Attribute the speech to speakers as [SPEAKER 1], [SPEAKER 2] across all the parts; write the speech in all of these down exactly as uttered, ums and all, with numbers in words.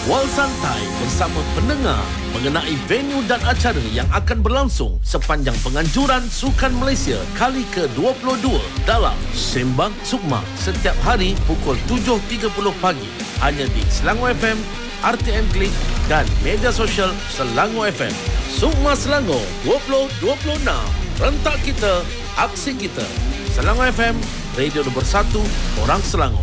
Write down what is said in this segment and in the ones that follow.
[SPEAKER 1] Berbual santai bersama pendengar mengenai venue dan acara yang akan berlangsung sepanjang penganjuran Sukan Malaysia kali ke dua puluh dua dalam Sembang Sukma setiap hari pukul tujuh tiga puluh pagi hanya di Selangor F M, R T M Klik dan media sosial Selangor F M. Sukma Selangor dua ribu dua puluh enam. Rentak kita, aksi kita. Selangor F M, radio nombor satu, orang Selangor.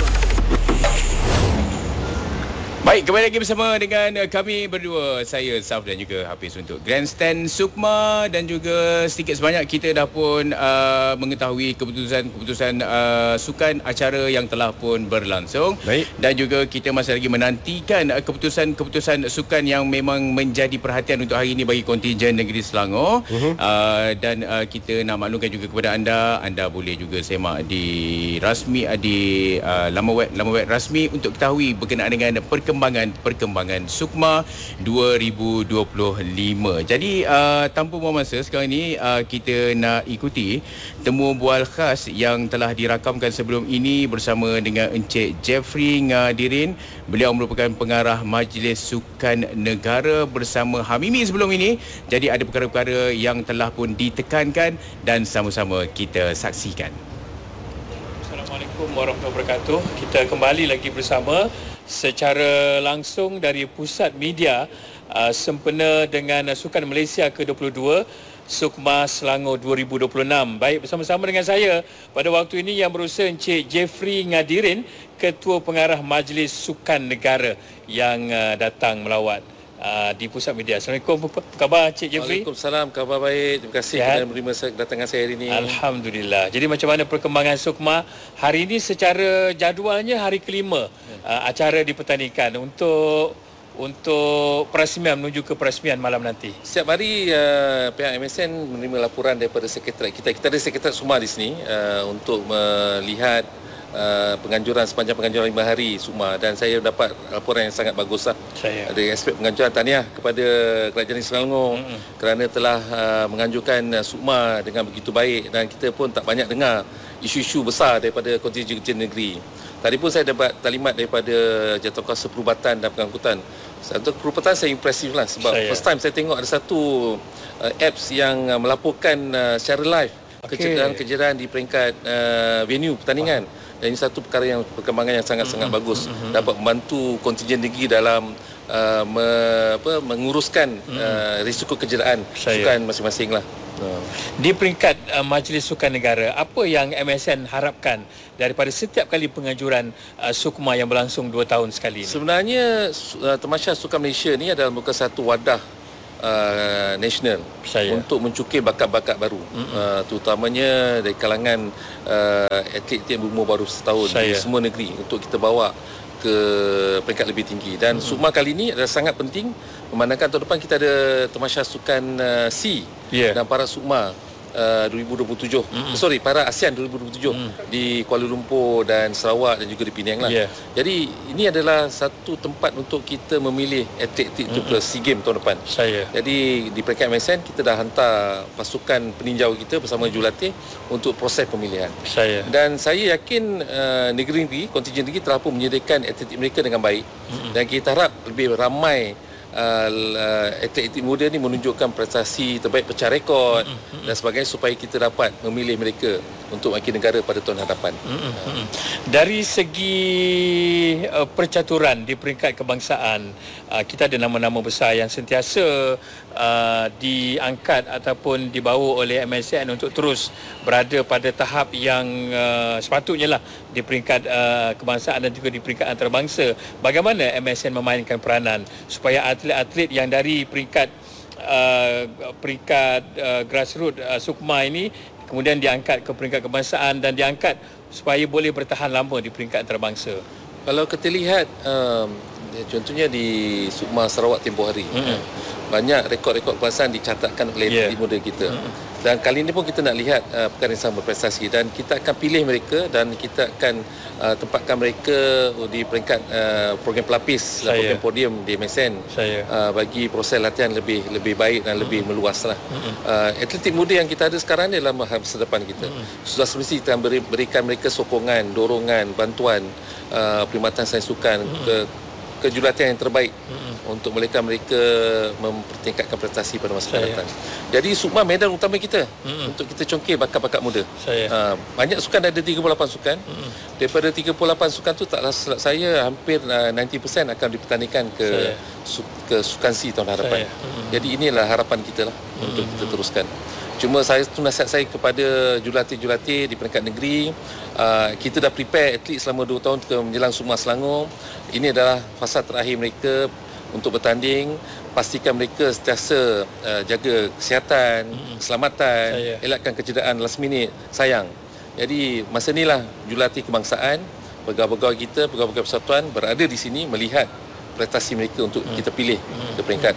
[SPEAKER 2] Baik, kembali lagi bersama dengan kami berdua, saya Saf dan juga Hafiz untuk Grandstand Sukma, dan juga sedikit sebanyak kita dah pun uh, mengetahui keputusan-keputusan uh, sukan acara yang telah pun berlangsung. Baik. Dan juga kita masih lagi menantikan uh, keputusan-keputusan sukan yang memang menjadi perhatian untuk hari ini bagi kontingen negeri Selangor. Uh-huh. Uh, dan uh, kita nak maklumkan juga kepada anda, anda boleh juga semak di rasmi di uh, laman web laman web rasmi untuk ketahui berkenaan dengan perkembangan perkembangan Sukma dua ribu dua puluh lima. Jadi uh, tanpa buang masa, sekarang ini uh, kita nak ikuti temu bual khas yang telah dirakamkan sebelum ini bersama dengan Encik Jeffrey Ngadirin. Beliau merupakan pengarah Majlis Sukan Negara bersama Hamimi sebelum ini. Jadi ada perkara-perkara yang telah pun ditekankan dan sama-sama kita saksikan.
[SPEAKER 3] Assalamualaikum warahmatullahi wabarakatuh. Kita kembali lagi bersama secara langsung dari Pusat Media uh, sempena dengan Sukan Malaysia ke dua puluh dua Sukma Selangor dua ribu dua puluh enam. Baik, bersama-sama dengan saya pada waktu ini yang berusaha Encik Jeffrey Ngadirin, Ketua Pengarah Majlis Sukan Negara yang uh, datang melawat Uh, di Pusat Media. Assalamualaikum, apa khabar Cik Jeffrey?
[SPEAKER 4] Waalaikumsalam, khabar baik. Terima kasih kerana menerima kedatangan saya hari ini.
[SPEAKER 3] Alhamdulillah. Jadi macam mana perkembangan Sukma hari ini? Secara jadualnya hari kelima ya. uh, acara dipertandingkan untuk untuk perasmian, menuju ke perasmian malam nanti.
[SPEAKER 4] Setiap hari uh, pihak M S N menerima laporan daripada sekretariat kita. Kita ada sekretariat Sukma di sini uh, untuk melihat Uh, penganjuran sepanjang penganjuran lima hari Sukma, dan saya dapat laporan yang sangat bagus lah.
[SPEAKER 3] Saya.
[SPEAKER 4] Dari aspek penganjuran, tahniah kepada Kerajaan Selangor mm-hmm. kerana telah uh, menganjurkan uh, Sukma dengan begitu baik, dan kita pun tak banyak dengar isu-isu besar daripada kontingen negeri. Tadi pun saya dapat talimat daripada Jawatankuasa Perubatan dan Pengangkutan. Satu perubatan saya impresif lah, sebab saya. first time saya tengok ada satu uh, apps yang uh, melaporkan uh, secara live okay. kejadian-kejadian di peringkat uh, venue pertandingan. Ah. Dan ini satu perkara yang perkembangan yang sangat-sangat mm-hmm. bagus, mm-hmm. dapat membantu kontingen negeri dalam uh, me, apa, menguruskan mm-hmm. uh, risiko kejayaan sukan masing-masing lah.
[SPEAKER 3] Uh. Di peringkat uh, Majlis Sukan Negara, apa yang M S N harapkan daripada setiap kali penganjuran uh, Sukma yang berlangsung dua tahun sekali ini?
[SPEAKER 4] Sebenarnya uh, Tamasya Sukan Malaysia ni adalah merupakan satu wadah Uh, nasional Saya. untuk mencukir bakat-bakat baru, mm-hmm. uh, terutamanya dari kalangan uh, atlet yang berumur baru setahun Saya. di semua negeri, untuk kita bawa ke peringkat lebih tinggi. Dan mm-hmm. Sukma kali ini adalah sangat penting, memandangkan tahun depan kita ada Tamasya Sukan uh, C yeah. dan para Sukma Uh, dua ribu dua puluh tujuh mm-hmm. sorry para ASEAN dua ribu dua puluh tujuh mm. di Kuala Lumpur dan Sarawak dan juga di Penang lah. Yeah. Jadi ini adalah satu tempat untuk kita memilih atlet-atlet mm-hmm. untuk SEA Games tahun depan.
[SPEAKER 3] Saya.
[SPEAKER 4] Jadi di peringkat M S N kita dah hantar pasukan peninjau kita bersama jurulatih untuk proses pemilihan.
[SPEAKER 3] Saya.
[SPEAKER 4] Dan saya yakin uh, negeri-negeri, kontingen negeri telah pun menyediakan atlet mereka dengan baik, mm-hmm. dan kita harap lebih ramai Uh, uh, atlet-atlet muda ni menunjukkan prestasi terbaik, pecah rekod mm-hmm. dan sebagainya, supaya kita dapat memilih mereka untuk wakil negara pada tahun hadapan. Mm-hmm.
[SPEAKER 3] uh. Dari segi uh, percaturan di peringkat kebangsaan, uh, kita ada nama-nama besar yang sentiasa uh, diangkat ataupun dibawa oleh M S N untuk terus berada pada tahap yang uh, sepatutnya lah di peringkat uh, kebangsaan dan juga di peringkat antarabangsa. Bagaimana M S N memainkan peranan supaya atlet-atlet yang dari peringkat uh, peringkat uh, grassroots uh, Sukma ini kemudian diangkat ke peringkat kebangsaan dan diangkat supaya boleh bertahan lama di peringkat antarabangsa?
[SPEAKER 4] Kalau kita lihat um, contohnya di Sukma Sarawak tempoh hari, mm-hmm. banyak rekod-rekod kebangsaan dicatatkan oleh yeah. atlet muda kita. Mm-hmm. Dan kali ini pun kita nak lihat uh, perkara yang sama berprestasi, dan kita akan pilih mereka dan kita akan uh, tempatkan mereka di peringkat uh, program pelapis, Saya. program podium di M S N uh, bagi proses latihan lebih lebih baik dan mm-hmm. lebih meluas lah. Mm-hmm. Uh, atlet muda yang kita ada sekarang ni adalah masa depan kita. Mm-hmm. Sudah semestinya kita beri, berikan mereka sokongan, dorongan, bantuan, uh, perkhidmatan sains sukan mm-hmm. ke kejurulatian yang terbaik mm-hmm. untuk mereka mereka mempertingkatkan prestasi pada masa akan datang. Jadi Sukma medan utama kita mm-hmm. untuk kita congkir bakat-bakat muda. Uh, banyak sukan, ada tiga puluh lapan sukan. Mm-hmm. Daripada tiga puluh lapan sukan tu tak silap saya hampir uh, sembilan puluh peratus akan dipertandingkan ke su, ke sukan C tahun hadapan. Mm-hmm. Jadi inilah harapan kita lah mm-hmm. untuk kita teruskan. Cuma saya tu nasihat saya kepada jurulatih-jurulatih di peringkat negeri, uh, kita dah prepare atlet selama dua tahun ke menjelang Sukma Selangor. Ini adalah fasa terakhir mereka untuk bertanding. Pastikan mereka sentiasa uh, jaga kesihatan, mm-hmm. keselamatan, saya. elakkan kecederaan last minute, sayang. Jadi masa inilah jurulatih kebangsaan, pegawai-pegawai kita, pegawai-pegawai persatuan berada di sini melihat prestasi mereka untuk hmm. kita pilih hmm. ke peringkat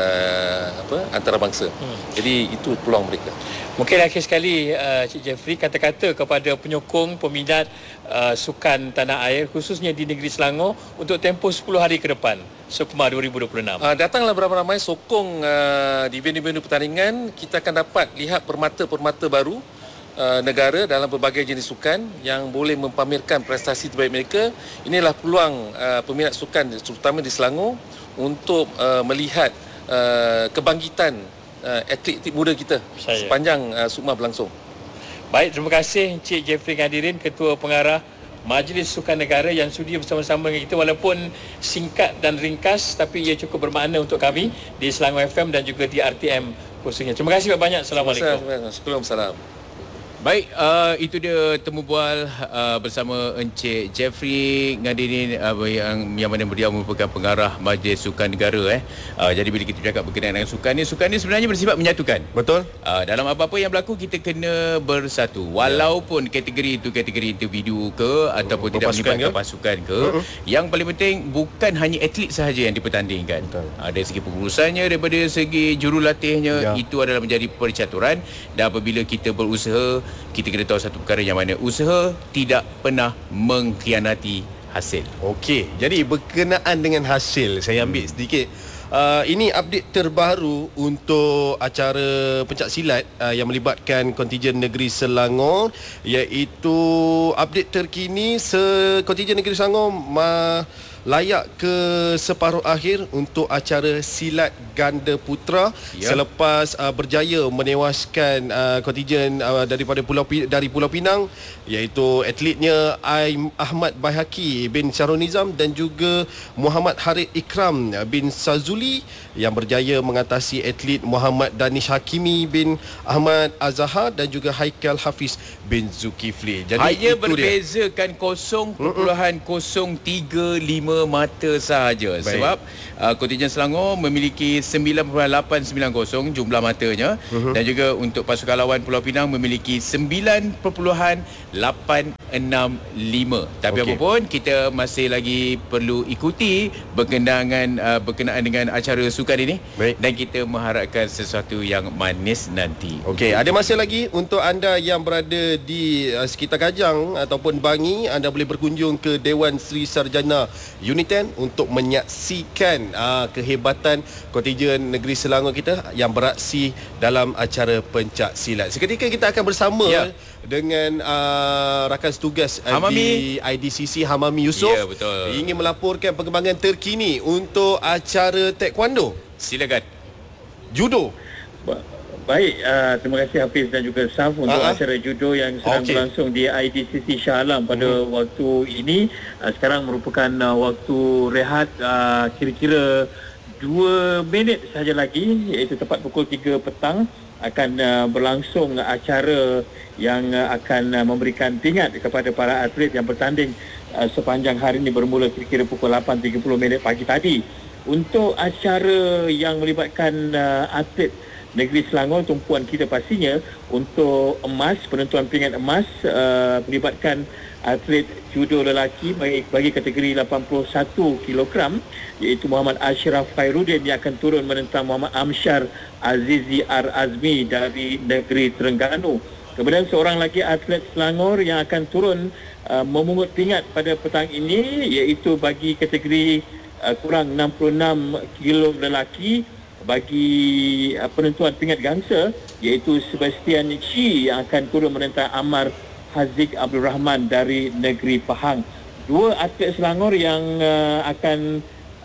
[SPEAKER 4] uh, apa antarabangsa. Hmm. Jadi itu peluang mereka.
[SPEAKER 3] Mungkin akhir sekali uh, Cik Jeffrey, kata-kata kepada penyokong, peminat uh, sukan tanah air khususnya di negeri Selangor untuk tempoh sepuluh hari ke depan Sukma dua ribu dua puluh enam.
[SPEAKER 4] Uh, datanglah beramai-ramai, sokong uh, di venue-venue pertandingan. Kita akan dapat lihat permata-permata baru Uh, negara dalam berbagai jenis sukan yang boleh mempamerkan prestasi terbaik mereka. Inilah peluang uh, peminat sukan terutama di Selangor untuk uh, melihat uh, kebangkitan uh, atlet-atlet muda kita Saya. sepanjang uh, Sukma berlangsung.
[SPEAKER 3] Baik, terima kasih Encik Jeffrey Ngadirin, Ketua Pengarah Majlis Sukan Negara yang sudi bersama-sama dengan kita, walaupun singkat dan ringkas tapi ia cukup bermakna untuk kami di Selangor F M dan juga di R T M khususnya. Terima kasih banyak. Assalamualaikum.
[SPEAKER 4] Assalamualaikum.
[SPEAKER 2] Baik, uh, itu dia temu bual uh, bersama Encik Jeffrey Ngadirin uh, yang yang mana beliau merupakan pengarah Majlis Sukan Negara eh. Uh, jadi bila kita cakap berkenaan dengan sukan ni, sukan ni sebenarnya bersifat menyatukan.
[SPEAKER 5] Betul.
[SPEAKER 2] Uh, dalam apa-apa yang berlaku kita kena bersatu. Walaupun ya. kategori itu kategori individu ke ataupun uh, tidak melibatkan pasukan ke, uh-huh. yang paling penting bukan hanya atlet sahaja yang dipertandingkan. Uh, dari segi pengurusannya, daripada segi jurulatihnya, ya. itu adalah menjadi percaturan. Dan apabila kita berusaha, kita kena tahu satu perkara yang mana usaha tidak pernah mengkhianati hasil.
[SPEAKER 5] Okey, jadi berkenaan dengan hasil, saya ambil hmm. sedikit. Uh, ini update terbaru untuk acara pencak silat uh, yang melibatkan kontijen negeri Selangor, iaitu update terkini se kontijen negeri Selangor ma layak ke separuh akhir untuk acara silat ganda putra ya. selepas uh, berjaya menewaskan uh, kontijen uh, daripada Pulau dari Pulau Pinang, iaitu atletnya Aim Ahmad Baihaki bin Syahrul Nizam dan juga Muhammad Harith Ikram bin Sazuli yang berjaya mengatasi atlet Muhammad Danish Hakimi bin Ahmad Azhar dan juga Haikal Hafiz bin Zulkifli.
[SPEAKER 2] Jadi hanya berbezakan kosong perpuluhan kosong tiga lima mata sahaja. Baik. Sebab uh, kontijen Selangor memiliki sembilan perpuluhan lapan sembilan kosong jumlah matanya, uh-huh. dan juga untuk pasukan lawan Pulau Pinang memiliki sembilan perpuluhan lapan enam lima. Tapi okay. apapun, kita masih lagi perlu ikuti berkenaan uh, berkenaan dengan acara sukan ini. Baik. Dan kita mengharapkan sesuatu yang manis nanti.
[SPEAKER 5] Okey, ada masa lagi untuk anda yang berada di uh, sekitar Kajang ataupun Bangi, anda boleh berkunjung ke Dewan Sri Sarjana Uniten untuk menyaksikan uh, kehebatan kontijen negeri Selangor kita yang beraksi dalam acara pencak silat. Seketika kita akan bersama ya. dengan uh, rakan setugas uh, di I D C C Hamami Yusof, ya, betul. ingin melaporkan perkembangan terkini untuk acara taekwondo.
[SPEAKER 2] Silakan.
[SPEAKER 5] Judo.
[SPEAKER 6] Ba- Baik, uh, terima kasih Hafiz dan juga Saf untuk uh-huh. acara judo yang sedang okay. berlangsung di I D C C Shah Alam pada uh-huh. waktu ini. Uh, sekarang merupakan uh, waktu rehat uh, kira-kira dua minit sahaja lagi, iaitu tepat pukul tiga petang akan uh, berlangsung acara yang uh, akan uh, memberikan pingat kepada para atlet yang bertanding uh, sepanjang hari ini bermula kira-kira pukul lapan tiga puluh minit pagi tadi. Untuk acara yang melibatkan uh, atlet negeri Selangor, tumpuan kita pastinya untuk emas, penentuan pingat emas uh, melibatkan atlet judo lelaki bagi, bagi kategori lapan puluh satu kilogram, iaitu Muhammad Ashraf Khairuddin yang akan turun menentang Muhammad Amsyar Azizi Ar Azmi dari negeri Terengganu. Kemudian seorang lagi atlet Selangor yang akan turun uh, memungut pingat pada petang ini, iaitu bagi kategori uh, kurang enam puluh enam kilo lelaki bagi uh, penentuan pingat gangsa, iaitu Sebastian Chi yang akan turun menentang Ammar Haziq Abdul Rahman dari negeri Pahang. Dua atlet Selangor yang uh, akan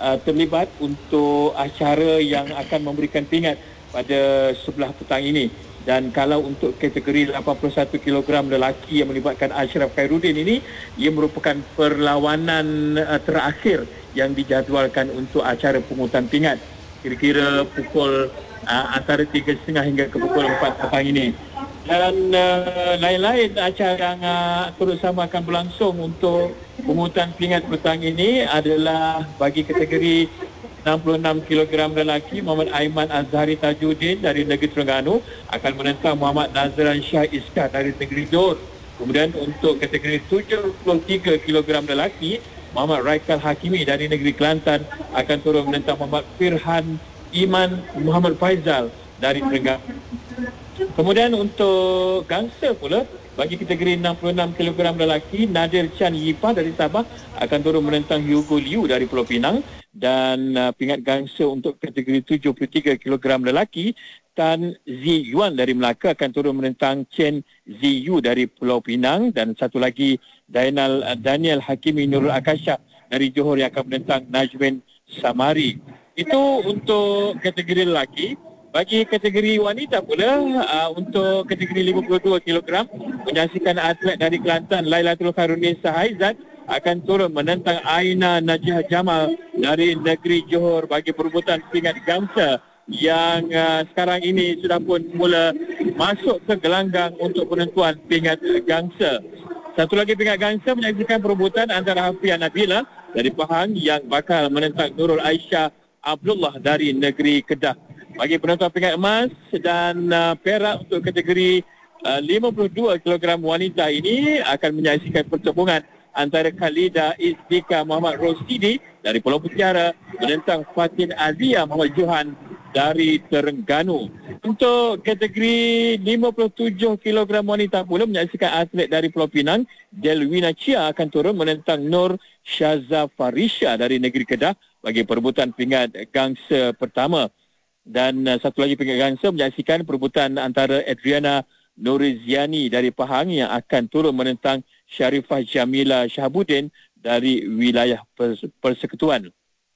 [SPEAKER 6] uh, terlibat untuk acara yang akan memberikan pingat pada sebelah petang ini. Dan kalau untuk kategori lapan puluh satu kilogram lelaki yang melibatkan Ashraf Khairuddin ini, ia merupakan perlawanan uh, terakhir yang dijadualkan untuk acara pungutan pingat. Kira-kira pukul uh, antara tiga tiga puluh hingga ke pukul empat petang ini. Dan uh, lain-lain acara yang uh, turut sama akan berlangsung untuk pungutan pingat petang ini adalah bagi kategori enam puluh enam kilogram lelaki, Muhammad Aiman Azhari Tajuddin dari negeri Terengganu akan menentang Muhammad Nazran Shah Iskar dari negeri Johor. Kemudian untuk kategori tujuh puluh tiga kilogram lelaki, Muhammad Raikal Hakimi dari negeri Kelantan akan turun menentang Muhammad Firhan Iman Muhammad Faizal dari Terengganu. Kemudian untuk gangster pula, bagi kategori enam puluh enam kilogram lelaki, Nadir Chan Yipa dari Sabah akan turun menentang Hugo Liu dari Pulau Pinang. Dan uh, pingat gangster untuk kategori tujuh puluh tiga kilogram lelaki, Tan Zi Yuan dari Melaka akan turun menentang Chen Zi Yu dari Pulau Pinang. Dan satu lagi, Dainal, uh, Daniel Hakimi Nurul Akasha dari Johor yang akan menentang Najmin Samari. Itu untuk kategori lelaki. Bagi kategori wanita pula, uh, untuk kategori lima puluh dua kilogram, menyaksikan atlet dari Kelantan Lailatul Khairunisa Haizat akan turun menentang Aina Najih Jamal dari negeri Johor bagi perebutan pingat gangster yang uh, sekarang ini sudah pun mula masuk ke gelanggang untuk penentuan pingat gangster. Satu lagi pingat gangster menyaksikan perebutan antara Hafiyah Nabila dari Pahang yang bakal menentang Nurul Aisyah Abdullah dari negeri Kedah. Bagi penonton pingat emas dan uh, perak untuk kategori uh, lima puluh dua kilogram wanita ini akan menyaksikan pertembungan antara Khalida Izdika Muhammad Rosidi dari Pulau Mutiara menentang Fatin Azia Muhammad Johan dari Terengganu. Untuk kategori lima puluh tujuh kilogram wanita pula menyaksikan atlet dari Pulau Pinang, Delwina Chia akan turun menentang Nur Syaza Farisha dari negeri Kedah bagi perebutan pingat gangster pertama. Dan uh, satu lagi pingat gangster menyaksikan perebutan antara Adriana Nuriziani dari Pahang yang akan turun menentang Syarifah Jamila Shahabuddin dari wilayah Pers- Persekutuan.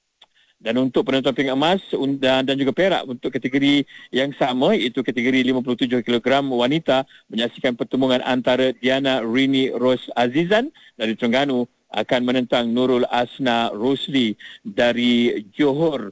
[SPEAKER 6] Dan untuk penonton pingat emas dan, dan juga perak untuk kategori yang sama, iaitu kategori lima puluh tujuh kilogram wanita, menyaksikan pertembungan antara Diana Rini Ros Azizan dari Terengganu akan menentang Nurul Asna Rosli dari Johor.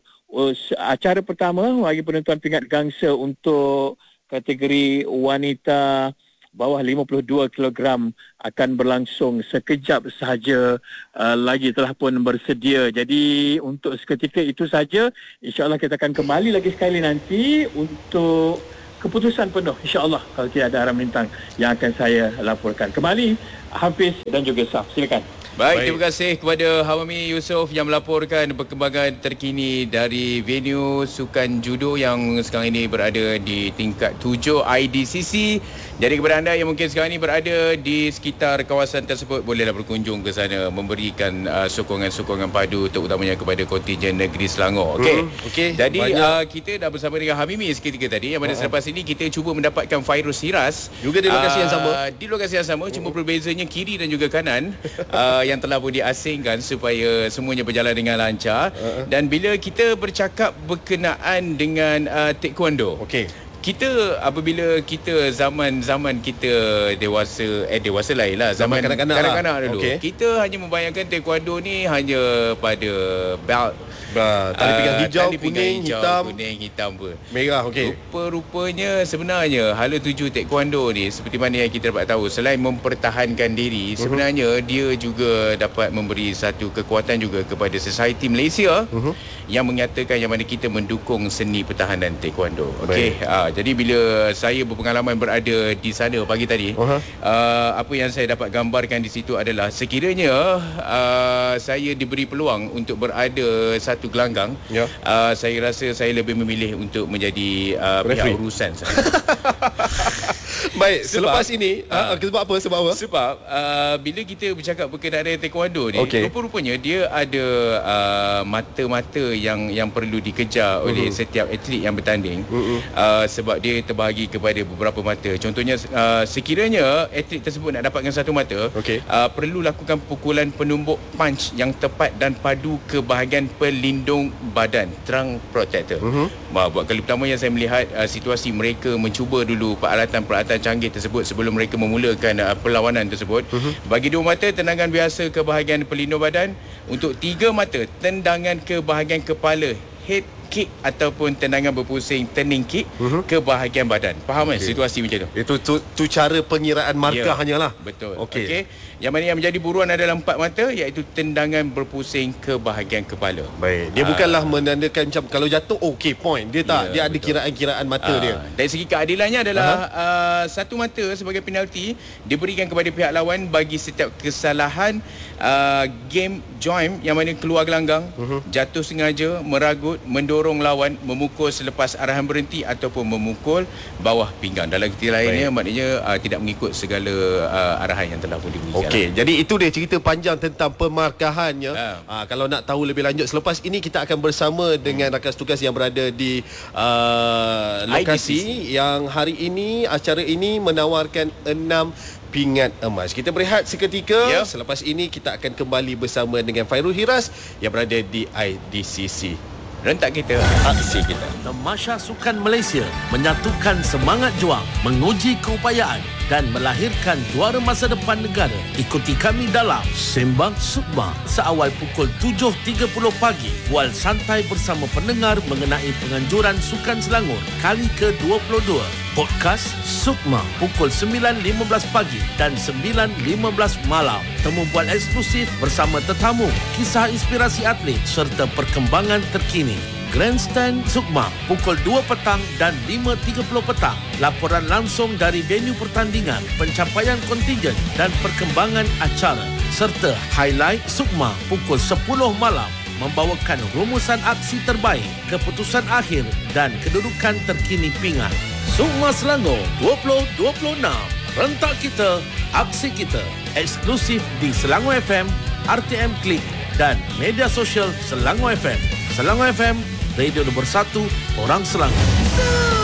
[SPEAKER 6] Acara pertama bagi penentuan pingat gangster untuk kategori wanita bawah lima puluh dua kilogram akan berlangsung sekejap sahaja uh, lagi telah pun bersedia. Jadi untuk seketika itu saja, insya-Allah kita akan kembali lagi sekali nanti untuk keputusan penuh, insya-Allah, kalau tidak ada arah melintang yang akan saya laporkan. Kembali Hafiz dan juga Saf, silakan.
[SPEAKER 2] Baik, Baik, terima kasih kepada Hawami Yusof yang melaporkan perkembangan terkini dari venue sukan judo yang sekarang ini berada di tingkat tujuh I D C C. Jadi kepada anda yang mungkin sekarang ini berada di sekitar kawasan tersebut, bolehlah berkunjung ke sana memberikan uh, sokongan-sokongan padu terutamanya kepada kontingen negeri Selangor. Okey.
[SPEAKER 5] Hmm, okay.
[SPEAKER 2] Jadi uh, kita dah bersama dengan Hamimi seketika tadi, yang mana uh-huh. selepas ini kita cuba mendapatkan Fairuz Hiras
[SPEAKER 5] juga di lokasi uh, yang sama.
[SPEAKER 2] Di lokasi yang sama, cuma uh-huh. perbezanya kiri dan juga kanan. uh, yang telah pun diasingkan supaya semuanya berjalan dengan lancar. Uh-huh. Dan bila kita bercakap berkenaan dengan uh, taekwondo, okey, kita apabila kita zaman-zaman kita dewasa, eh dewasa lain lah, zaman, zaman kanak-kanak, kanak-kanak lah. dulu, okay, kita hanya membayangkan taekwondo ni hanya pada belt,
[SPEAKER 5] Bah, tali pinggang hijau,
[SPEAKER 2] tali pinggang
[SPEAKER 5] kuning,
[SPEAKER 2] hijau,
[SPEAKER 5] hitam,
[SPEAKER 2] kuning, hitam pun.
[SPEAKER 5] Merah, okey.
[SPEAKER 2] Rupa-rupanya sebenarnya hala tuju taekwondo ni, seperti mana yang kita dapat tahu, selain mempertahankan diri, uh-huh. sebenarnya dia juga dapat memberi satu kekuatan juga kepada society Malaysia, uh-huh. yang menyatakan yang mana kita mendukung seni pertahanan taekwondo. Okey. Uh, jadi bila saya berpengalaman berada di sana pagi tadi, uh-huh. uh, apa yang saya dapat gambarkan di situ adalah sekiranya uh, saya diberi peluang untuk berada satu gelanggang, ya. uh, saya rasa saya lebih memilih untuk menjadi uh, pihak urusan saya.
[SPEAKER 5] Baik,
[SPEAKER 2] Sebab-
[SPEAKER 5] selepas ini
[SPEAKER 2] Ah.
[SPEAKER 5] uh, sebab apa? Sebab apa?
[SPEAKER 2] Sebab uh, bila kita bercakap berkenaan dengan taekwondo ni,
[SPEAKER 5] Okey.
[SPEAKER 2] rupa-rupanya dia ada uh, mata-mata yang yang perlu dikejar oleh
[SPEAKER 5] Mhm.
[SPEAKER 2] setiap atlet yang bertanding.
[SPEAKER 5] Mhm.
[SPEAKER 2] Uh, sebab dia terbahagi kepada beberapa mata. Contohnya uh, sekiranya atlet tersebut nak dapatkan satu mata,
[SPEAKER 5] Okey.
[SPEAKER 2] uh, perlu lakukan pukulan penumbuk punch yang tepat dan padu ke bahagian pelindung badan, trunk protector.
[SPEAKER 5] Mhm.
[SPEAKER 2] Wah, buat kali pertama yang saya melihat uh, situasi mereka mencuba dulu peralatan-peralatan canggih tersebut sebelum mereka memulakan uh, perlawanan tersebut.
[SPEAKER 5] Mhm.
[SPEAKER 2] Bagi dua mata, tendangan biasa ke bahagian pelindung badan. Untuk tiga mata, tendangan ke bahagian kepala, head kick ataupun tendangan berpusing, turning kick
[SPEAKER 5] Mhm.
[SPEAKER 2] ke bahagian badan. Faham kan
[SPEAKER 5] Okey.
[SPEAKER 2] situasi macam tu?
[SPEAKER 5] Itu tu, tu cara pengiraan markah
[SPEAKER 2] Ya,
[SPEAKER 5] hanyalah.
[SPEAKER 2] Betul.
[SPEAKER 5] Okey.
[SPEAKER 2] Okey. Yang mana yang menjadi buruan adalah empat mata, iaitu tendangan berpusing ke bahagian kepala.
[SPEAKER 5] Baik, dia
[SPEAKER 2] Ah.
[SPEAKER 5] bukanlah menandakan macam kalau jatuh okey point. Dia tak,
[SPEAKER 2] Ya,
[SPEAKER 5] dia ada
[SPEAKER 2] betul.
[SPEAKER 5] kiraan-kiraan mata
[SPEAKER 2] Ah,
[SPEAKER 5] dia.
[SPEAKER 2] Dari segi keadilannya adalah uh, satu mata sebagai penalti diberikan kepada pihak lawan bagi setiap kesalahan uh, game join yang mana keluar gelanggang,
[SPEAKER 5] Mhm.
[SPEAKER 2] jatuh sengaja, meragut, mendorong lawan, memukul selepas arahan berhenti ataupun memukul bawah pinggang. Dalam kata lainnya maknanya uh, tidak mengikut segala uh, arahan yang telah pun diberikan.
[SPEAKER 5] Okey, jadi itu dia cerita panjang tentang pemarkahannya.
[SPEAKER 2] Ha.
[SPEAKER 5] Ah, kalau nak tahu lebih lanjut selepas ini kita akan bersama dengan rakan tugas yang berada di uh, lokasi yang hari ini acara ini menawarkan enam pingat emas. Kita berehat seketika.
[SPEAKER 2] Ya.
[SPEAKER 5] Selepas ini kita akan kembali bersama dengan Fairul Hiras yang berada di I D C C.
[SPEAKER 2] Rentak kita, aksi kita.
[SPEAKER 1] Tamasya Sukan Malaysia menyatukan semangat juang, menguji keupayaan dan melahirkan juara masa depan negara. Ikuti kami dalam Sembang Sukma seawal pukul tujuh tiga puluh pagi. Bual santai bersama pendengar mengenai penganjuran Sukan Selangor kali ke dua puluh dua. Podcast Sukma pukul sembilan lima belas pagi dan sembilan lima belas malam. Temu bual eksklusif bersama tetamu, kisah inspirasi atlet serta perkembangan terkini. Grandstand Sukma pukul dua petang dan lima tiga puluh petang. Laporan langsung dari venue pertandingan, pencapaian kontingen dan perkembangan acara. Serta highlight Sukma pukul sepuluh malam membawakan rumusan aksi terbaik, keputusan akhir dan kedudukan terkini pingat. Sukma Selangor dua ribu dua puluh enam. Rentak kita, aksi kita. Eksklusif di Selangor F M, R T M Klik dan media sosial Selangor F M. Selangor F M, radio nombor satu orang Selangor.